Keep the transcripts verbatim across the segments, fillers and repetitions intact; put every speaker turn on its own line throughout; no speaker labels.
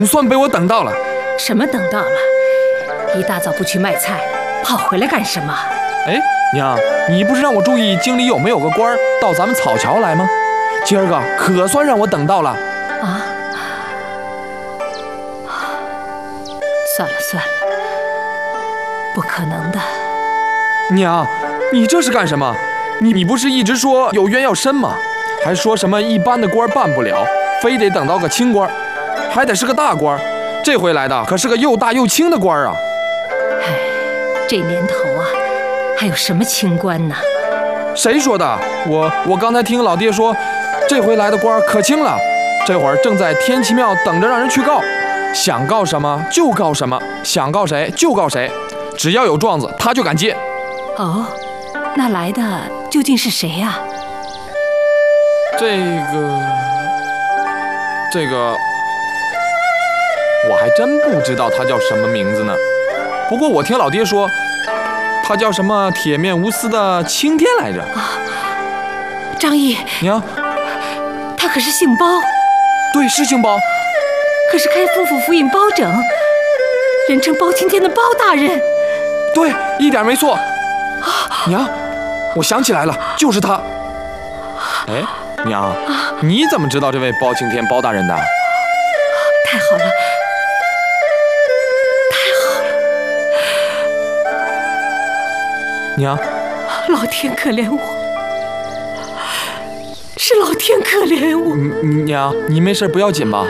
你算被我等到了。
什么等到了？一大早不去卖菜，跑回来干什么？
哎，娘，你不是让我注意京里有没有个官到咱们草桥来吗？今儿个可算让我等到了。
啊！算了算了，不可能的。
娘，你这是干什么？你你不是一直说有冤要伸吗？还说什么一般的官办不了，非得等到个清官，还得是个大官。这回来的可是个又大又轻的官啊！
哎，这年头啊，还有什么清官呢？
谁说的？我我刚才听老爹说，这回来的官可轻了，这会儿正在天齐庙等着让人去告，想告什么就告什么，想告谁就告谁，只要有状子他就敢接。
哦，那来的究竟是谁呀？
这个，这个。我还真不知道他叫什么名字呢，不过我听老爹说，他叫什么铁面无私的青天来着。
啊，张毅，
娘，
他可是姓包。
对，是姓包，
可是开封府府尹包拯，人称包青天的包大人。
对，一点没错。娘，我想起来了，就是他。哎，娘，你怎么知道这位包青天包大人的？
太好了。
娘，
老天可怜我，是老天可怜我。
娘，你没事不要紧吧？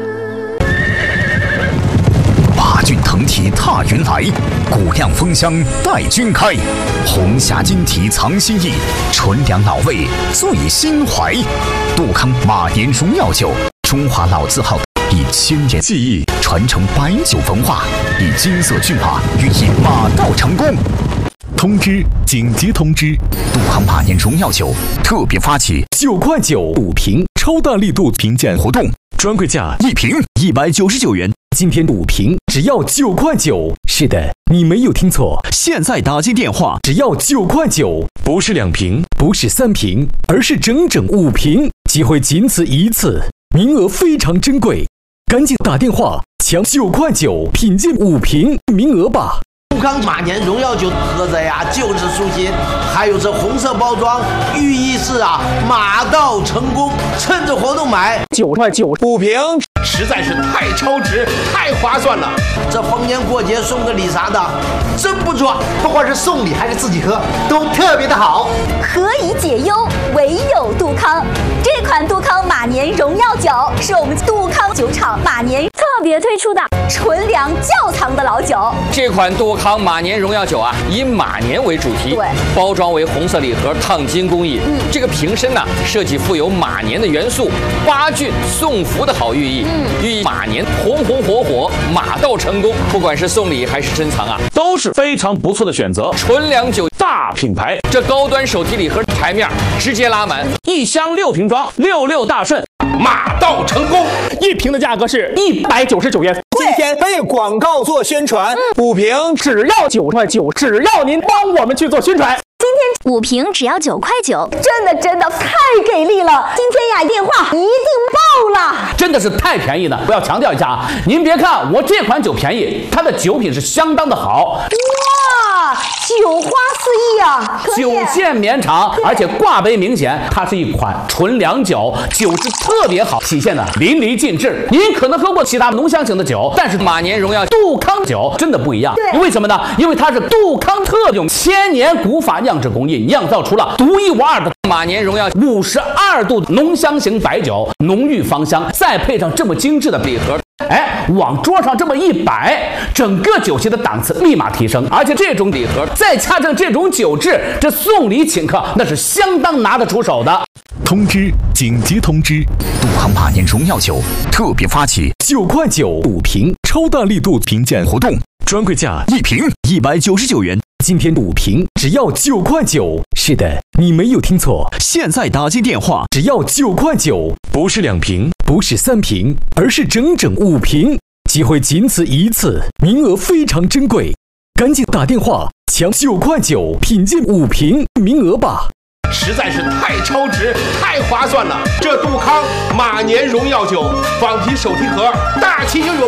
八骏腾蹄踏云来，古亮风香待君开。红霞金蹄藏心意，纯良老味醉心怀。杜康马年荣耀酒，中华老字号，以千年技艺传承白酒文化，以金色骏马寓意马到成功。通知！紧急通知！杜康马年荣耀酒特别发起九块九五瓶超大力度评鉴活动，专柜价一瓶一百九十九元，今天五瓶只要九块九。是的，你没有听错，现在打进电话只要九块九，不是两瓶，不是三瓶，而是整整五瓶，机会仅此一次，名额非常珍贵，赶紧打电话抢九块九品鉴五瓶名额吧。
杜康马年荣耀酒喝着呀就是舒心，还有这红色包装，寓意是啊马到成功，趁着活动买
九块九五瓶，
实在是太超值，太划算了。
这逢年过节送个礼啥的，真不错。
不管是送礼还是自己喝，都特别的好。
何以解忧，唯有杜康。这款杜康马年荣耀酒是我们杜康酒厂马年特别推出的纯粮窖藏的老酒。
这款杜康马年荣耀酒啊，以马年为主题，
对，
包装为红色礼盒，烫金工艺。嗯，这个瓶身呢，设计富有马年的元素，八骏送福的好寓意，嗯，寓意马年红红火火，马到成功。不管是送礼还是珍藏啊，
都是非常不错的选择。
纯粮酒
大品牌，
这高端手提礼盒台面直接拉满，
一箱六瓶装，六六大顺，马到成功。
一瓶的价格是一百九十九元。今天为广告做宣传，五瓶只要九块九，只要您帮我们去做宣传。
今天五瓶只要九块九，真的真的太给力了！今天呀，电话一定爆了，
真的是太便宜了。我要强调一下啊，您别看我这款酒便宜，它的酒品是相当的好。
哇，酒花四溢啊！
酒线绵长，而且挂杯明显，它是一款纯粮酒，酒质特别好，体现的淋漓尽致。您可能喝过其他浓香型的酒，但是马年荣耀杜康酒真的不一样。为什么呢？因为它是杜康特用千年古法酿制工艺酿造出了独一无二的马年荣耀五十二度浓香型白酒，浓郁芳香，再配上这么精致的礼盒，哎，往桌上这么一摆，整个酒席的档次立马提升。而且这种礼盒再加上这种酒质，这送礼请客那是相当拿得出手的。
通知！紧急通知！杜康马年荣耀酒特别发起九块九五瓶超大力度评鉴活动，专柜价一瓶一百九十九元，今天五瓶只要九块九。是的，你没有听错，现在打进电话只要九块九，不是两瓶，不是三瓶，而是整整五瓶，机会仅此一次，名额非常珍贵，赶紧打电话抢九块九品鉴五瓶名额吧。
实在是太超值，太划算了。这杜康马年荣耀酒仿提手提盒，大气又有